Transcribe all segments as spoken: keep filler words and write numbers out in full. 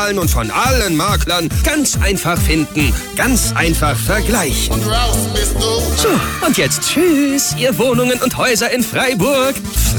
und von allen Maklern ganz einfach finden, ganz einfach vergleichen. Und raus bist du. So, und jetzt tschüss, ihr Wohnungen und Häuser in Freiburg.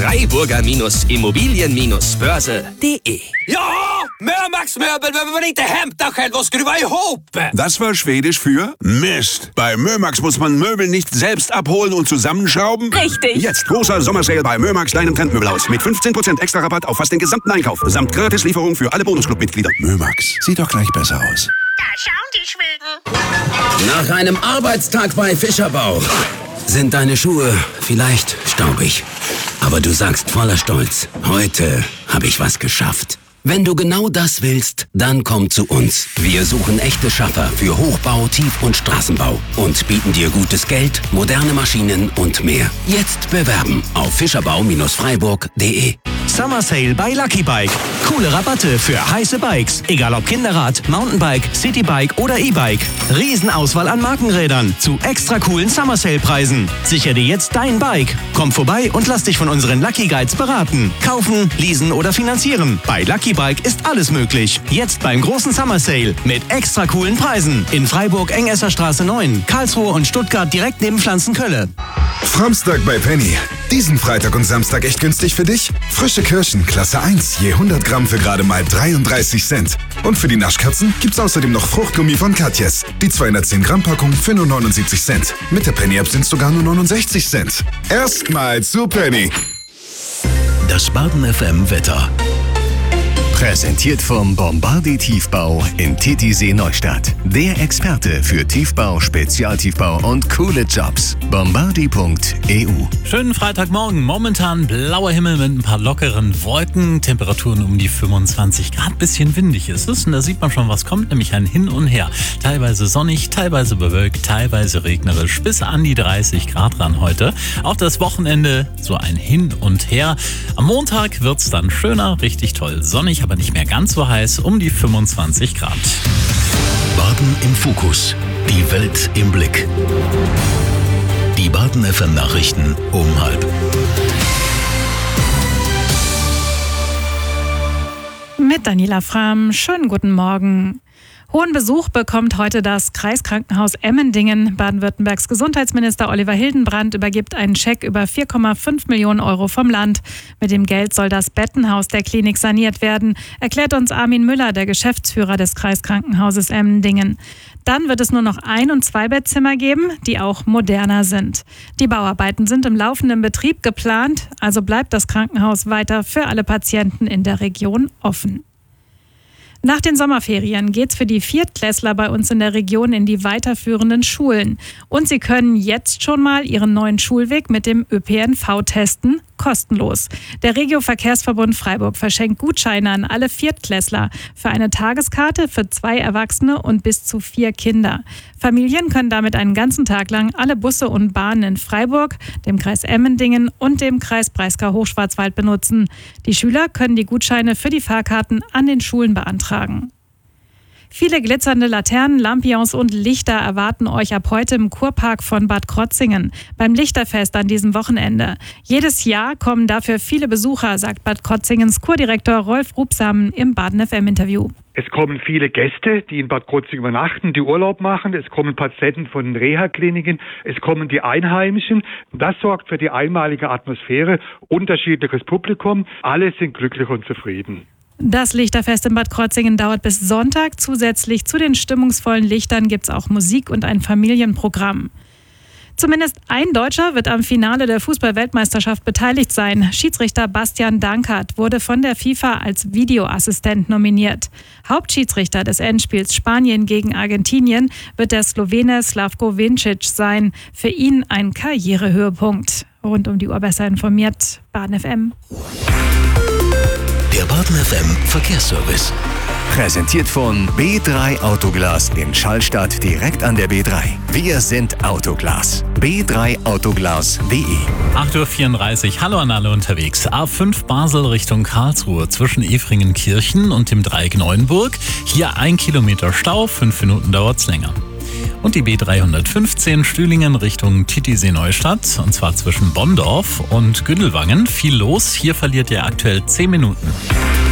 Freiburger-Immobilien-Börse punkt de. Ja, Mörmax-Möbel, wenn man nicht Hemd nachher was skruva ihop. Das war Schwedisch für Mist. Bei Mörmax muss man Möbel nicht selbst abholen und zusammenschrauben. Richtig. Jetzt großer Sommersale bei Mörmax, deinem Trendmöbelhaus. Mit fünfzehn Prozent extra Rabatt auf fast den gesamten Einkauf. Samt Gratislieferung für alle Bonusclub-Mitglieder. Mörmax, sieht doch gleich besser aus. Da schauen die Schweden. Nach einem Arbeitstag bei Fischerbau sind deine Schuhe vielleicht staubig. Aber du sagst voller Stolz, heute habe ich was geschafft. Wenn du genau das willst, dann komm zu uns. Wir suchen echte Schaffer für Hochbau, Tief- und Straßenbau und bieten dir gutes Geld, moderne Maschinen und mehr. Jetzt bewerben auf fischerbau Freiburg punkt de. Summer Sale bei Lucky Bike. Coole Rabatte für heiße Bikes. Egal ob Kinderrad, Mountainbike, Citybike oder E-Bike. Riesenauswahl an Markenrädern zu extra coolen Summer Sale Preisen. Sicher dir jetzt dein Bike. Komm vorbei und lass dich von unseren Lucky Guides beraten. Kaufen, leasen oder finanzieren. Bei Lucky Bike ist alles möglich. Jetzt beim großen Summer Sale mit extra coolen Preisen. In Freiburg Engesser Straße neun, Karlsruhe und Stuttgart direkt neben Pflanzenkölle. Framstag bei Penny. Diesen Freitag und Samstag echt günstig für dich? Frische Kirschen, Klasse eins, je hundert Gramm für gerade mal dreiunddreißig Cent. Und für die Naschkatzen gibt's außerdem noch Fruchtgummi von Katjes. Die zweihundertzehn Gramm Packung für nur neunundsiebzig Cent. Mit der Penny-App sind's sogar nur neunundsechzig Cent. Erstmal zu Penny. Das Baden F M Wetter. Präsentiert vom Bombardier Tiefbau in Titisee Neustadt. Der Experte für Tiefbau, Spezialtiefbau und coole Jobs. bombardier punkt e u. Schönen Freitagmorgen. Momentan blauer Himmel mit ein paar lockeren Wolken. Temperaturen um die fünfundzwanzig Grad. Bisschen windig ist es. Und da sieht man schon, was kommt. Nämlich ein Hin und Her. Teilweise sonnig, teilweise bewölkt, teilweise regnerisch. Bis an die dreißig Grad ran heute. Auch das Wochenende so ein Hin und Her. Am Montag wird's dann schöner. Richtig toll sonnig, aber nicht mehr ganz so heiß, um die fünfundzwanzig Grad. Baden im Fokus. Die Welt im Blick. Die Baden F M Nachrichten um halb. Mit Daniela Frahm. Schönen guten Morgen. Hohen Besuch bekommt heute das Kreiskrankenhaus Emmendingen. Baden-Württembergs Gesundheitsminister Oliver Hildenbrand übergibt einen Scheck über vier Komma fünf Millionen Euro vom Land. Mit dem Geld soll das Bettenhaus der Klinik saniert werden, erklärt uns Armin Müller, der Geschäftsführer des Kreiskrankenhauses Emmendingen. Dann wird es nur noch Ein- und Zwei-Bettzimmer geben, die auch moderner sind. Die Bauarbeiten sind im laufenden Betrieb geplant, also bleibt das Krankenhaus weiter für alle Patienten in der Region offen. Nach den Sommerferien geht's für die Viertklässler bei uns in der Region in die weiterführenden Schulen. Und sie können jetzt schon mal ihren neuen Schulweg mit dem Ö P N V testen, kostenlos. Der Regio-Verkehrsverbund Freiburg verschenkt Gutscheine an alle Viertklässler für eine Tageskarte für zwei Erwachsene und bis zu vier Kinder. Familien können damit einen ganzen Tag lang alle Busse und Bahnen in Freiburg, dem Kreis Emmendingen und dem Kreis Breisgau-Hochschwarzwald benutzen. Die Schüler können die Gutscheine für die Fahrkarten an den Schulen beantragen. Viele glitzernde Laternen, Lampions und Lichter erwarten euch ab heute im Kurpark von Bad Krotzingen beim Lichterfest an diesem Wochenende. Jedes Jahr kommen dafür viele Besucher, sagt Bad Krotzingens Kurdirektor Rolf Rubsamen im Baden F M-Interview. Es kommen viele Gäste, die in Bad Krotzingen übernachten, die Urlaub machen. Es kommen Patienten von den Reha-Kliniken. Es kommen die Einheimischen. Das sorgt für die einmalige Atmosphäre, unterschiedliches Publikum. Alle sind glücklich und zufrieden. Das Lichterfest in Bad Krotzingen dauert bis Sonntag. Zusätzlich zu den stimmungsvollen Lichtern gibt es auch Musik und ein Familienprogramm. Zumindest ein Deutscher wird am Finale der Fußball-Weltmeisterschaft beteiligt sein. Schiedsrichter Bastian Dankert wurde von der FIFA als Videoassistent nominiert. Hauptschiedsrichter des Endspiels Spanien gegen Argentinien wird der Slowene Slavko Vincic sein. Für ihn ein Karrierehöhepunkt. Rund um die Uhr besser informiert, Baden F M. Der Baden F M Verkehrsservice. Präsentiert von B drei Autoglas in Schallstadt direkt an der B drei. Wir sind Autoglas. B drei Autoglas punkt de. acht Uhr vierunddreißig. Hallo an alle unterwegs. A fünf Basel Richtung Karlsruhe zwischen Efringenkirchen und dem Dreieck Neuenburg. Hier ein Kilometer Stau, fünf Minuten dauert's länger. Und die B dreihundertfünfzehn Stühlingen Richtung Titisee Neustadt, und zwar zwischen Bonndorf und Gündelwangen. Viel los, hier verliert ihr aktuell zehn Minuten.